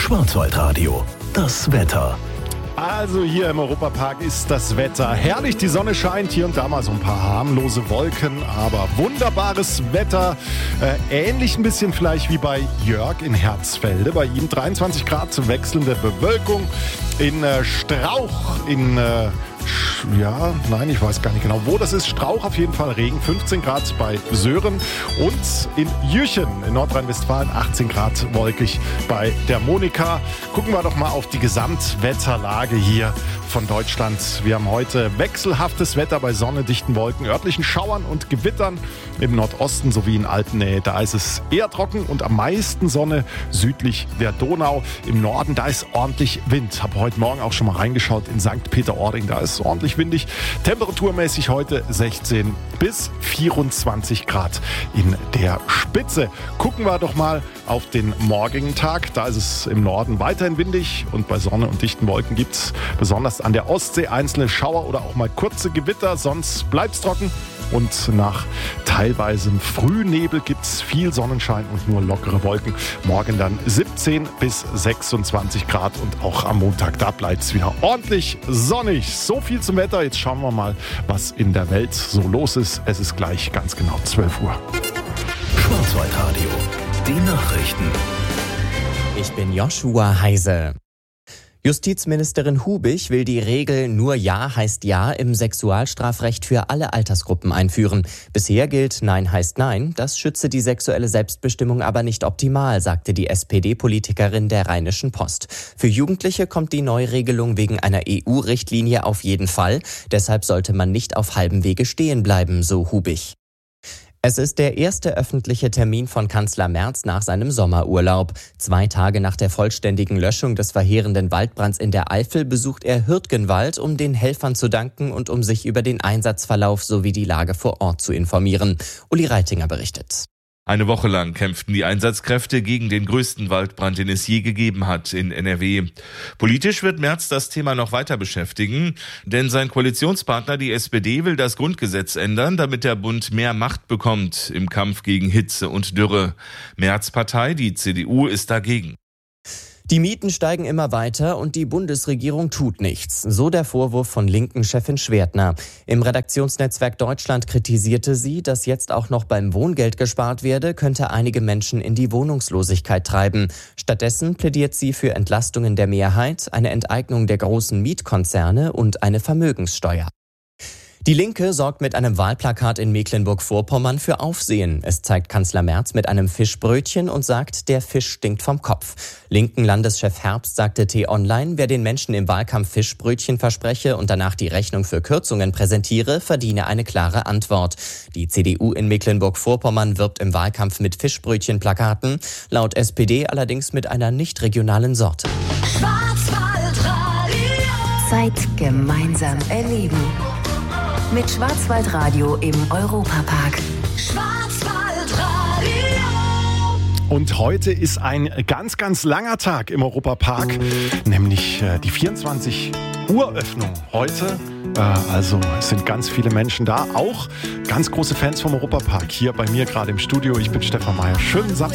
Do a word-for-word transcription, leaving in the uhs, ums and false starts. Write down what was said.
Schwarzwaldradio, das Wetter. Also hier im Europapark ist das Wetter herrlich, die Sonne scheint, hier und da mal so ein paar harmlose Wolken, aber wunderbares Wetter, äh, ähnlich ein bisschen vielleicht wie bei Jörg in Herzfelde, bei ihm dreiundzwanzig Grad, wechselnde Bewölkung, in äh, Strauch, in äh, ja, nein, ich weiß gar nicht genau, wo das ist. Strauch auf jeden Fall, Regen, fünfzehn Grad bei Sören und in Jüchen in Nordrhein-Westfalen achtzehn Grad wolkig bei der Monika. Gucken wir doch mal auf die Gesamtwetterlage hier von Deutschland. Wir haben heute wechselhaftes Wetter bei Sonne, dichten Wolken, örtlichen Schauern und Gewittern im Nordosten sowie in Altenähe. Da ist es eher trocken und am meisten Sonne südlich der Donau. Im Norden, da ist ordentlich Wind. Habe heute Morgen auch schon mal reingeschaut in Sankt Peter-Ording. Da ist ordentlich windig. Temperaturmäßig heute sechzehn bis vierundzwanzig Grad in der Spitze. Gucken wir doch mal auf den morgigen Tag. Da ist es im Norden weiterhin windig und bei Sonne und dichten Wolken gibt es besonders an der Ostsee einzelne Schauer oder auch mal kurze Gewitter. Sonst bleibt es trocken. Und nach teilweise Frühnebel gibt es viel Sonnenschein und nur lockere Wolken. Morgen dann siebzehn bis sechsundzwanzig Grad und auch am Montag, da bleibt es wieder ordentlich sonnig. So viel zum Wetter. Jetzt schauen wir mal, was in der Welt so los ist. Es ist gleich ganz genau zwölf Uhr. Schwarzwaldradio, die Nachrichten. Ich bin Joshua Heise. Justizministerin Hubich will die Regel "Nur Ja heißt Ja" im Sexualstrafrecht für alle Altersgruppen einführen. Bisher gilt "Nein heißt Nein". Das schütze die sexuelle Selbstbestimmung aber nicht optimal, sagte die S P D-Politikerin der Rheinischen Post. Für Jugendliche kommt die Neuregelung wegen einer E U-Richtlinie auf jeden Fall. Deshalb sollte man nicht auf halbem Wege stehen bleiben, so Hubich. Es ist der erste öffentliche Termin von Kanzler Merz nach seinem Sommerurlaub. Zwei Tage nach der vollständigen Löschung des verheerenden Waldbrands in der Eifel besucht er Hürtgenwald, um den Helfern zu danken und um sich über den Einsatzverlauf sowie die Lage vor Ort zu informieren. Uli Reitinger berichtet. Eine Woche lang kämpften die Einsatzkräfte gegen den größten Waldbrand, den es je gegeben hat in N R W. Politisch wird Merz das Thema noch weiter beschäftigen, denn sein Koalitionspartner, die S P D, will das Grundgesetz ändern, damit der Bund mehr Macht bekommt im Kampf gegen Hitze und Dürre. Merz' Partei, die C D U, ist dagegen. Die Mieten steigen immer weiter und die Bundesregierung tut nichts. So der Vorwurf von Linken-Chefin Schwertner. Im Redaktionsnetzwerk Deutschland kritisierte sie, dass jetzt auch noch beim Wohngeld gespart werde, könnte einige Menschen in die Wohnungslosigkeit treiben. Stattdessen plädiert sie für Entlastungen der Mehrheit, eine Enteignung der großen Mietkonzerne und eine Vermögenssteuer. Die Linke sorgt mit einem Wahlplakat in Mecklenburg-Vorpommern für Aufsehen. Es zeigt Kanzler Merz mit einem Fischbrötchen und sagt, der Fisch stinkt vom Kopf. Linken Landeschef Herbst sagte T-Online, wer den Menschen im Wahlkampf Fischbrötchen verspreche und danach die Rechnung für Kürzungen präsentiere, verdiene eine klare Antwort. Die C D U in Mecklenburg-Vorpommern wirbt im Wahlkampf mit Fischbrötchenplakaten, laut S P D allerdings mit einer nicht regionalen Sorte. Schwarzwaldradio. Zeit gemeinsam erleben. Mit Schwarzwaldradio im Europapark. Schwarzwaldradio. Und heute ist ein ganz, ganz langer Tag im Europapark, nämlich äh, die vierundzwanzig Uhr Öffnung heute. Äh, also es sind ganz viele Menschen da, auch ganz große Fans vom Europapark. Hier bei mir gerade im Studio. Ich bin Stefan Meyer. Schönen Samstag.